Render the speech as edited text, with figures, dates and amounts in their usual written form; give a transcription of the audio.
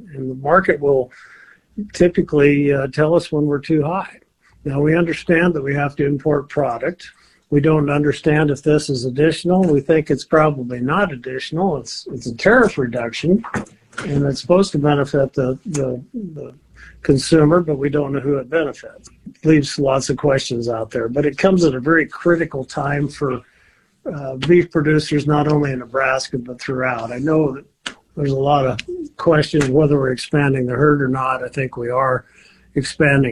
and the market will typically tell us when we're too high. Now, we understand that we have to import product. We don't understand if this is additional. We think it's probably not additional. It's a tariff reduction, and it's supposed to benefit the consumer, but we don't know who it benefits. It leaves lots of questions out there, but it comes at a very critical time for beef producers, not only in Nebraska, but throughout. I know that there's a lot of questions whether we're expanding the herd or not. I think we are expanding